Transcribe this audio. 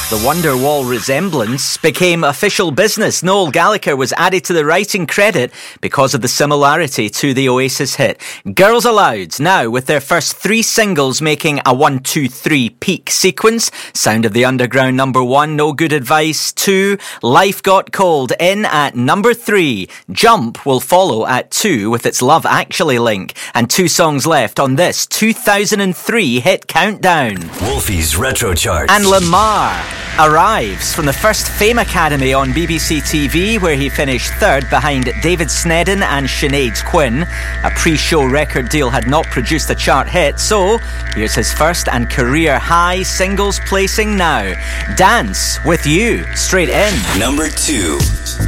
The Wonderwall resemblance became official business. Noel Gallagher was added to the writing credit because of the similarity to the Oasis hit. Girls Aloud, now with their first 3 singles making a 1, 2, 3 peak sequence. Sound of the Underground number 1, No Good Advice 2. Life Got Cold in at number 3. Jump will follow at 2 with its Love Actually link. And 2 songs left on this 2003 hit countdown. Wolfie's Retro Charts. And Lamar arrives from the first Fame Academy on BBC TV, where he finished 3rd behind David Snedden and Sinead Quinn. A pre-show record deal had not produced a chart hit, so here's his first and career high singles placing now. Dance With You, straight in. Number 2.